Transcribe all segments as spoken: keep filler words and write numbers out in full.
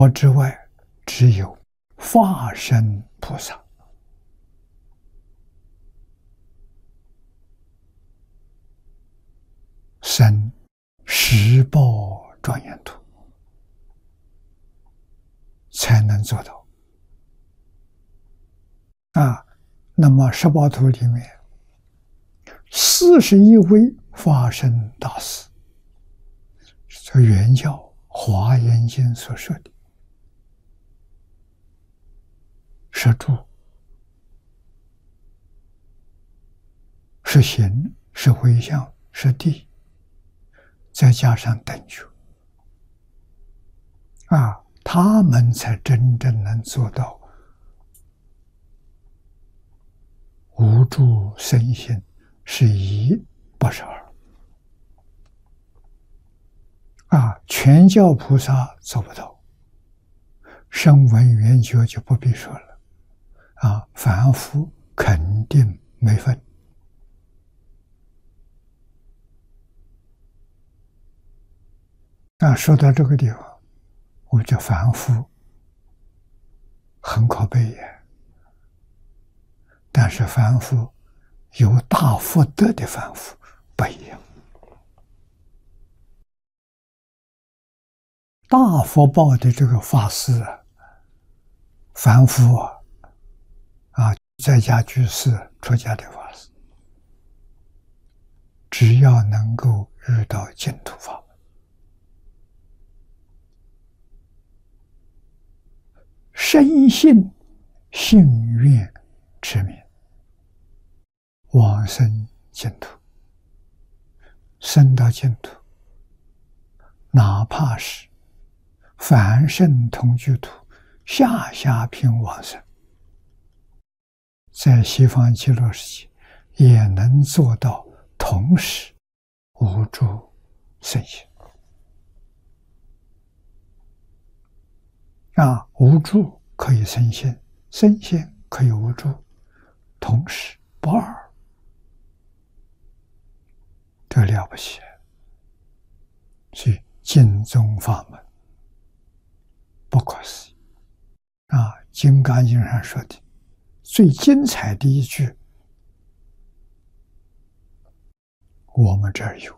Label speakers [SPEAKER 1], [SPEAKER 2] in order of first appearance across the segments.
[SPEAKER 1] 我之外，只有化身菩萨。生十报庄严图，才能做到。啊，那么十报图里面，四十一位化身大士，这原教《华严经》所说的，是住，是行，是回向，是地，再加上等觉，啊，他们才真正能做到无住身心是一不是二。啊，全教菩萨做不到，声闻缘觉就不必说了。啊，凡夫肯定没分。啊，说到这个地方，我觉得凡夫很可悲也。但是凡夫有大福德的凡夫不一样，大福报的这个法师啊，凡夫啊，啊，在家居士、出家的法师，只要能够遇到净土法门，深信信愿持名，往生净土，生到净土，哪怕是凡圣同居土，下下品往生，在西方极乐世界也能做到同时无住身心。啊，无住可以身心，身心可以无住，同时不二，这了不起。所以净宗法门不可思议。啊，《金刚经》上说的最精彩的一句，我们这儿有。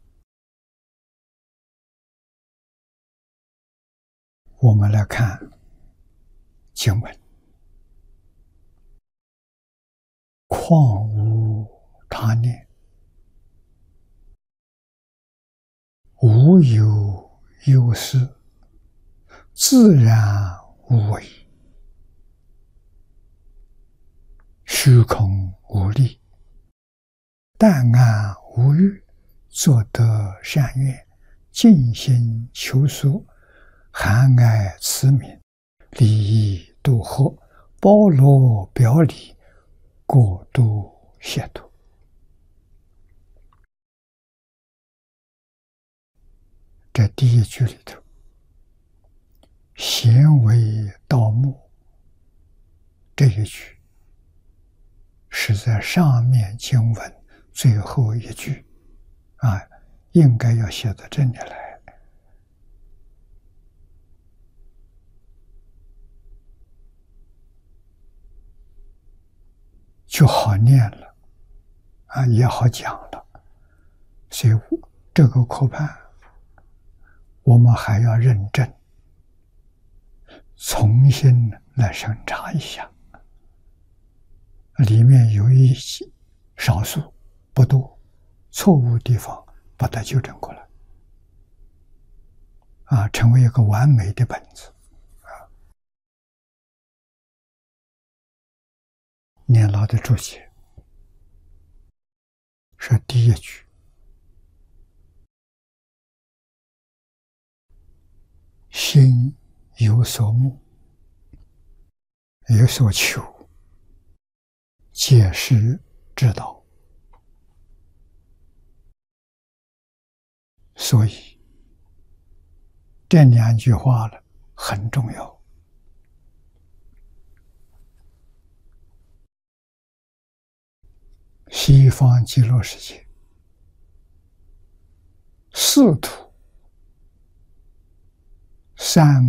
[SPEAKER 1] 我们来看经文：况无他念，无有忧思，自然无为，虚空无力，但安无欲，作得善愿，尽心求索，含爱慈悯，利益度脱，包罗表里，过度解脱。这第一句里头，贤为道目，这一句是在上面经文最后一句，啊，应该要写到这里来。就好念了，啊，也好讲了。所以这个课判，我们还要认真重新来审查一下，里面有一些少数不多错误地方，把它纠正过来，啊，成为一个完美的本子。念老的注解是第一句，心有所慕，有所求，皆是知道。所以这两句话了很重要。西方极乐世界四土三